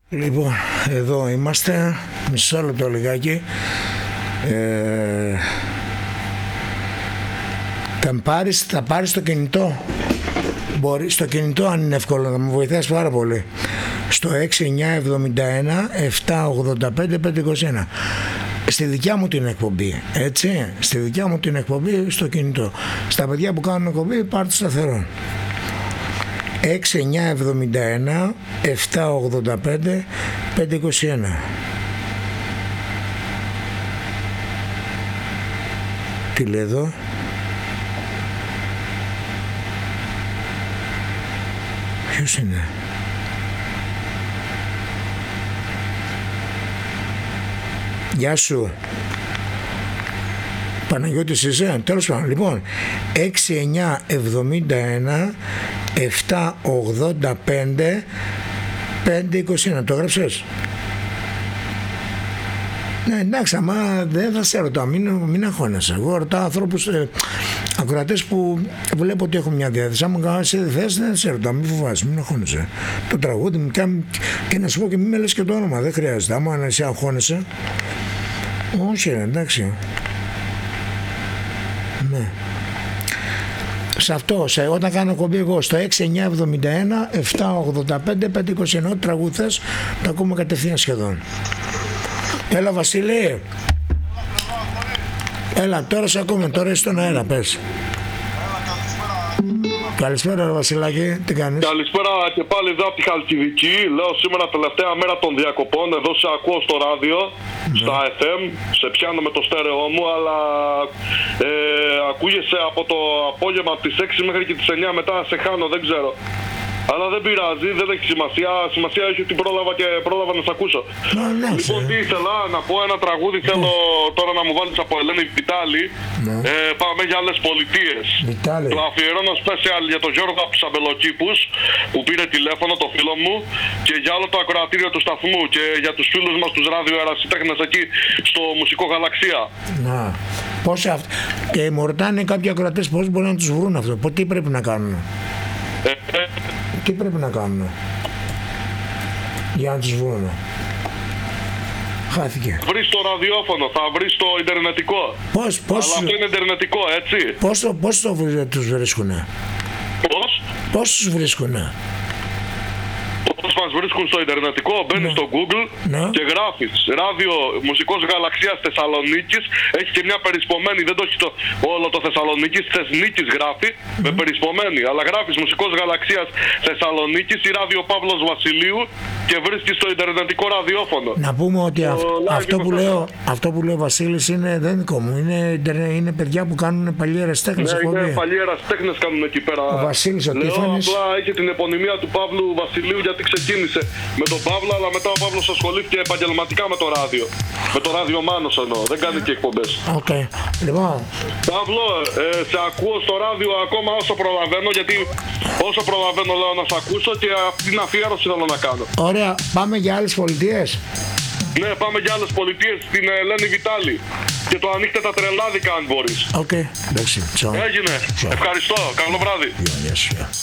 Λοιπόν, εδώ είμαστε, μισό λεπτό λιγάκι. Θα πάρεις το κινητό. Μπορεί στο κινητό, αν είναι εύκολο, να μου βοηθάς πάρα πολύ. Στο 6971 785 521. Στη δικιά μου την εκπομπή, έτσι. Στη δικιά μου την εκπομπή στο κινητό. Στα παιδιά που κάνουν εκπομπή, πάρτε σταθερό. 6971 785 521. Τι λέει εδώ? Ποιος είναι? Γεια σου. Παναγιώτης είσαι? Τέλος πάντων. Λοιπόν, 6971 785 521. Το έγραψες? Ναι, εντάξει, άμα δεν θα σε ρωτάω, μην αγχώνεσαι. Εγώ ρωτάω ανθρώπους, ακροατές που βλέπω ότι έχουν μια διάθεση. Άμα εσύ δεν θες, δεν σε ρωτάω, μην φοβάσαι, μην αγχώνεσαι. Το τραγούδι μου και να σου πω και μην με λες και το όνομα, δεν χρειάζεται. Άμα εσύ αγχώνεσαι, όχι, εντάξει. Ναι. Σε αυτό, όταν κάνω κομπή εγώ στο 6971 785 521, ό,τι τραγούδι θες, το ακούμε κατευθείαν σχεδόν. Έλα Βασίλη. Έλα, τώρα σε ακούμε, τώρα είσαι στον αέρα, πες. Καλησπέρα Βασιλάκη, τι κάνεις? Καλησπέρα και πάλι εδώ από τη Χαλκιδική. Λέω σήμερα τελευταία μέρα των διακοπών. Εδώ σε ακούω στο ράδιο, στα FM. Σε πιάνω με το στέρεό μου, αλλά ακούγεσαι από το απόγευμα από τις 6 μέχρι και τις 9. Μετά σε χάνω, δεν ξέρω. Αλλά δεν πειράζει, δεν έχει σημασία. Σημασία έχει ότι πρόλαβα να σε ακούσω. Λοιπόν, τι ήθελα να πω, ένα τραγούδι θέλω τώρα να μου βάλεις από Ελένη Βιτάλη. Πάμε για άλλες πολιτείες. Το αφιερώνω special για τον Γιώργο από τους Αμπελοκήπους που πήρε τηλέφωνο, το φίλο μου, και για όλο το ακροατήριο του σταθμού και για τους φίλους μας τους ραδιοερασιτέχνες εκεί στο Μουσικό Γαλαξία. Να. Και μου ρωτάνε κάποιοι ακροατές πώς μπορούν να τους βρουν αυτό, τι πρέπει να κάνουν? Τι πρέπει να κάνουν για να τους βρουν? Χάθηκε. Βρεις το ραδιόφωνο, θα βρεις το ιντερνετικό. Πώς Αλλά αυτό είναι ιντερνετικό, έτσι. Πώς τους βρίσκουνε? Πώς τους βρίσκουνε? Πώς μας βρίσκουν στο ιντερνετικό, μπαίνεις στο Google και γράφεις ράδιο Μουσικός Γαλαξίας Θεσσαλονίκης. Έχει και μια περισπομένη, δεν το έχει όλο το Θεσσαλονίκης, Θεσνίκης γράφει με περισπομένη. Αλλά γράφεις Μουσικός Γαλαξίας Θεσσαλονίκης ή ράδιο Παύλος Βασιλείου και βρίσκεις το ιντερνετικό ραδιόφωνο. Να πούμε ότι αυτό που λέει ο Βασίλης δεν δικό μου, είναι παιδιά που κάνουν παλιοί ερασιτέχνες. Ναι, είναι παλιοί ερασιτέχνες κάνουν εκεί πέρα. Ο Βασίλης ο Τίφανης. Απλά έχει την επωνυμία του Παύλου Βασιλείου γιατί ξεκίνησε με τον Παύλο, αλλά μετά ο Παύλος ασχολήθηκε επαγγελματικά με το ράδιο. Με το ράδιο Μάνος εννοώ, δεν κάνει και εκπομπές. Λοιπόν. Παύλο, σε ακούω στο ράδιο ακόμα όσο προλαβαίνω, γιατί όσο προλαβαίνω λέω να σε ακούσω και αυτή την αφιέρωση θέλω να κάνω. Ωραία, πάμε για άλλες πολιτείες. Ναι, πάμε για άλλες πολιτείες, στην Ελένη Βιτάλη. Και το ανοίχτε τα τρελάδικα αν μπορείς. Εντάξει, έγινε. Ευχαριστώ, καλό βράδυ.